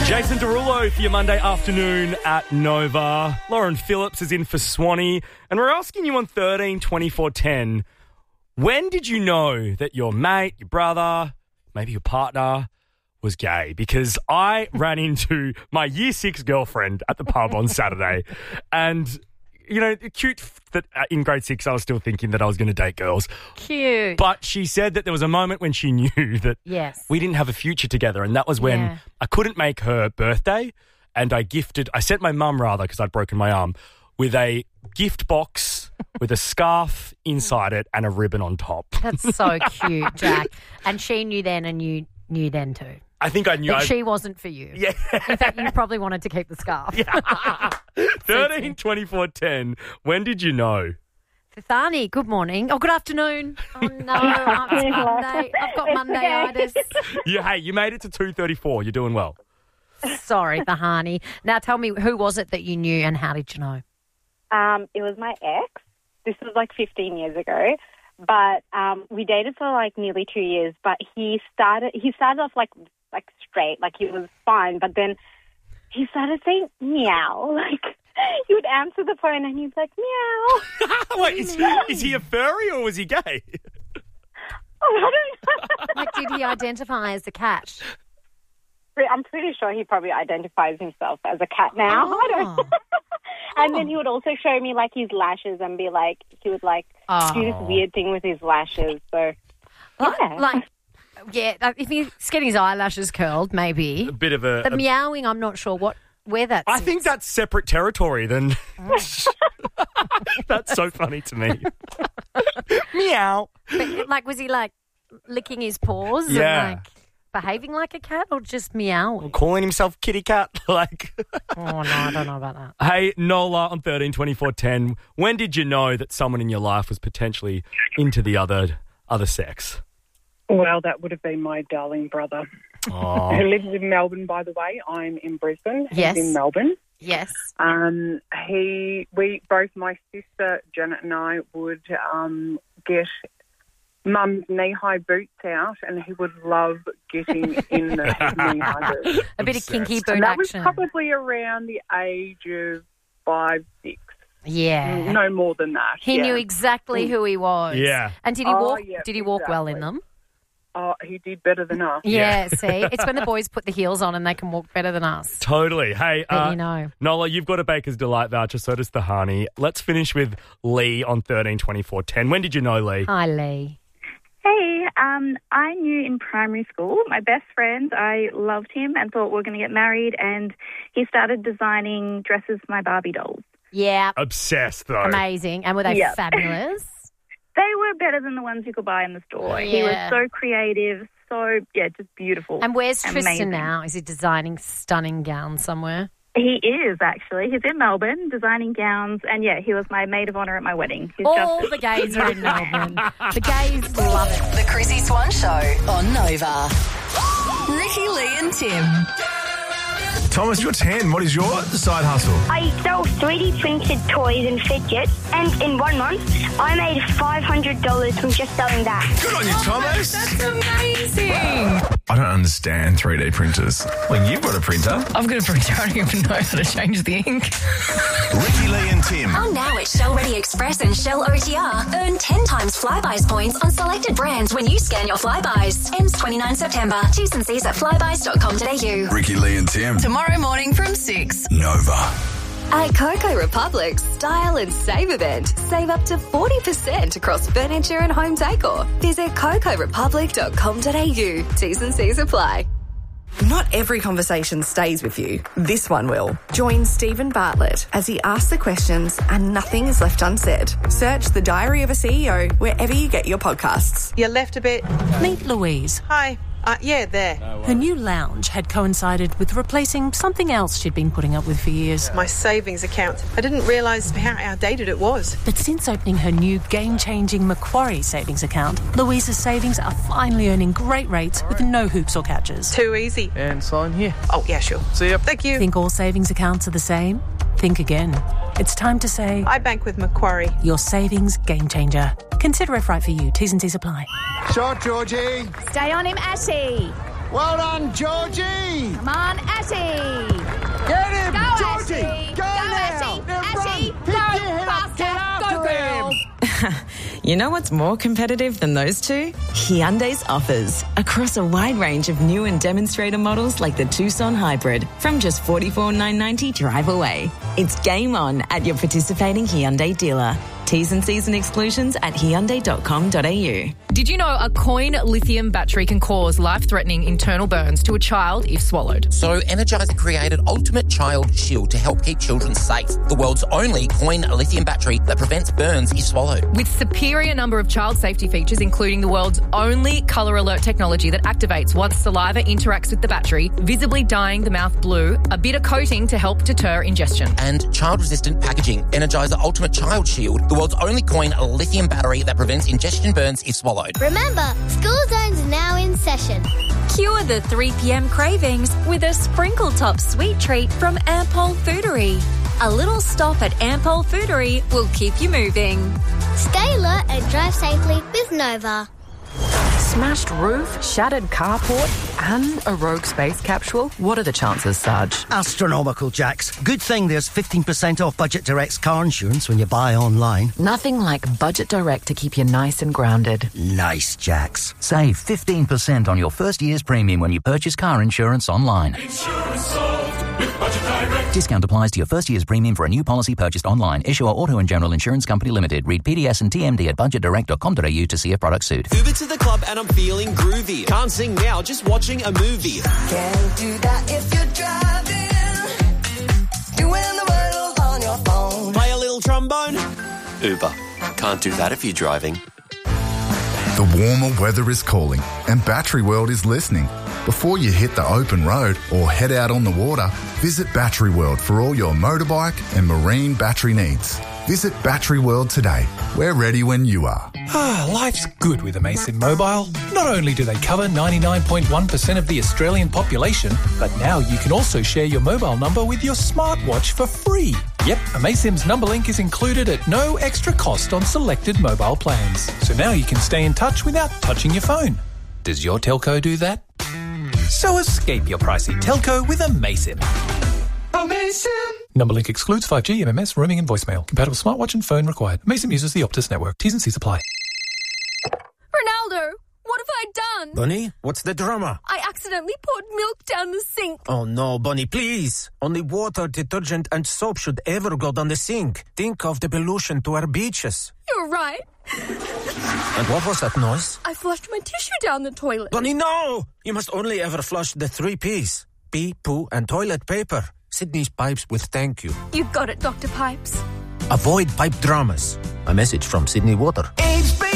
Jason Derulo for your Monday afternoon at Nova. Lauren Phillips is in for Swanee. And we're asking you on 13 24 10, when did you know that your mate, your brother, maybe your partner was gay? Because I ran into my year 6 girlfriend at the pub on Saturday. And, you know, cute that in grade 6 I was still thinking that I was going to date girls. Cute. But she said that there was a moment when she knew that we didn't have a future together. And that was when I couldn't make her birthday. And I sent my mum because I'd broken my arm, with a gift box with a scarf inside it and a ribbon on top. That's so cute, Jack. And she knew then and you knew then too. I think I knew. That she wasn't for you. Yeah. In fact, you probably wanted to keep the scarf. Yeah. 13 24 10. When did you know? Thani, good morning. Oh, good afternoon. Oh, no, it's Monday. I've got Monday-itis. You made it to 2:34. You're doing well. Sorry, Thani. Now tell me, who was it that you knew and how did you know? It was my ex. This was like 15 years ago. But we dated for like nearly 2 years. But he started off like straight, like he was fine. But then he started saying meow. Like he would answer the phone and he'd be like meow. Wait, is he a furry or was he gay? Oh, I don't know. Like, did he identify as a cat? I'm pretty sure he probably identifies himself as a cat now. I don't know. And then he would also show me like his lashes and be like, he would like do this weird thing with his lashes. So, if he's getting his eyelashes curled, maybe. A bit of a... The meowing, I'm not sure where that I sits. think that's separate territory then. That's so funny to me. Meow. But, like, was he like licking his paws Yeah. and like behaving like a cat or just meowing? Calling himself kitty cat, like... Oh, no, I don't know about that. Hey, Nola on 13 24 10. When did you know that someone in your life was potentially into the other sex? Well, that would have been my darling brother, who lives in Melbourne, by the way. I'm in Brisbane. Yes. He's in Melbourne. Yes. Both my sister Janet and I would get Mum's knee-high boots out, and he would love getting in the knee-high boots. A bit of kinky boot And that action. was probably around the age of 5, 6. Yeah. No more than that. He knew exactly who he was. Yeah. And did he walk? yeah, did he walk well in them? Oh, he did better than us. Yeah, see? It's when the boys put the heels on and they can walk better than us. Totally. Hey, But you know. Nola, you've got a Baker's Delight voucher, so does the Hani. Let's finish with Lee on 13 24 10. When did you know Lee? Hi, Lee. Hey, I knew in primary school, my best friend, I loved him and thought we were going to get married, and he started designing dresses for my Barbie dolls. Yeah. Obsessed, though. Amazing. And were they Yep. fabulous? They were better than the ones you could buy in the store. He was Yeah. so creative, just beautiful. And where's Tristan Amazing. now? Is he designing stunning gowns somewhere? He is, actually. He's in Melbourne designing gowns, and he was my maid of honour at my wedding. He's All just the gays are in Melbourne. The gays love it. The Chrissy Swan Show on Nova. Ricky, Lee and Tim. Thomas, you're 10. What is your side hustle? I sell 3D printed toys and fidgets, and in 1 month, I made $500 from just selling that. Good on you, Thomas. That's amazing. I don't understand 3D printers. Well, you've got a printer. I've got a printer. I don't even know how to change the ink. Ricky, Lee and Tim. Oh, now at Shell Ready Express and Shell OTR. Earn 10 times Flybuys points on selected brands when you scan your Flybuys. Ends 29 September. T's and C's at flybuys.com.au. Ricky, Lee and Tim. Tomorrow morning from 6. Nova. At Coco Republic's Style and Save event, save up to 40% across furniture and home decor. Visit cocorepublic.com.au. T's and C's apply. Not every conversation stays with you. This one will. Join Stephen Bartlett as he asks the questions and nothing is left unsaid. Search The Diary of a CEO wherever you get your podcasts. You left a bit. Meet Louise. Hi. There. Her new lounge had coincided with replacing something else she'd been putting up with for years. My savings account. I didn't realise how outdated it was. But since opening her new game-changing Macquarie savings account, Louise's savings are finally earning great rates with no hoops or catches. Too easy. And sign here. Oh, yeah, sure. See ya. Thank you. Think all savings accounts are the same? Think again. It's time to say... I bank with Macquarie. Your savings game changer. Consider if right for you. T's and C's apply. Shot, Georgie. Stay on him, Ashy. Well done, Georgie. Come on, Ashy. Ashy! Get him, Go, Georgie! Ashy! Go now! Ashy! Pick Go, your head up, get faster! after Go, girl! You know what's more competitive than those two? Hyundai's offers. Across a wide range of new and demonstrator models like the Tucson Hybrid from just $44,990 drive away. It's game on at your participating Hyundai dealer. T's and C's and exclusions at Hyundai.com.au. Did you know a coin lithium battery can cause life-threatening internal burns to a child if swallowed? So Energizer created Ultimate Child Shield to help keep children safe. The world's only coin lithium battery that prevents burns if swallowed. With superior number of child safety features, including the world's only colour alert technology that activates once saliva interacts with the battery, visibly dyeing the mouth blue, a bitter coating to help deter ingestion. And child-resistant packaging. Energizer Ultimate Child Shield, the world's only coin lithium battery that prevents ingestion burns if swallowed. Remember, School Zone's now in session. Cure the 3 p.m. cravings with a sprinkle top sweet treat from Ampol Foodery. A little stop at Ampol Foodery will keep you moving. Stay alert and drive safely with Nova. Smashed roof, shattered carport, and a rogue space capsule? What are the chances, Sarge? Astronomical, Jax. Good thing there's 15% off Budget Direct's car insurance when you buy online. Nothing like Budget Direct to keep you nice and grounded. Nice, Jax. Save 15% on your first year's premium when you purchase car insurance online. Insurance solved with Budget Direct. Discount applies to your first year's premium for a new policy purchased online. Issuer Auto and General Insurance Company Limited. Read PDS and TMD at budgetdirect.com.au to see if products suit. Uber to the club and I'm feeling groovy. Can't sing now, just watching a movie. Can't do that if you're driving. Doing the world on your phone. Play a little trombone. Uber. Can't do that if you're driving. The warmer weather is calling and Battery World is listening. Before you hit the open road or head out on the water, visit Battery World for all your motorbike and marine battery needs. Visit Battery World today. We're ready when you are. Life's good with Amaysim Mobile. Not only do they cover 99.1% of the Australian population, but now you can also share your mobile number with your smartwatch for free. Yep, Amaysim's number link is included at no extra cost on selected mobile plans. So now you can stay in touch without touching your phone. Does your telco do that? So escape your pricey telco with Amaysim. Amaysim! Number link excludes 5G, MMS, roaming and voicemail. Compatible smartwatch and phone required. Amaysim uses the Optus network. T's and C's apply. Ronaldo, what have I done? Bunny, what's the drama? I accidentally poured milk down the sink. Oh no, Bunny, please. Only water, detergent and soap should ever go down the sink. Think of the pollution to our beaches. You're right. And what was that noise? I flushed my tissue down the toilet. Bunny, no! You must only ever flush the 3 Ps. Pee, poo and toilet paper. Sydney's Pipes with thank you. You got it, Dr. Pipes. Avoid pipe dramas. A message from Sydney Water.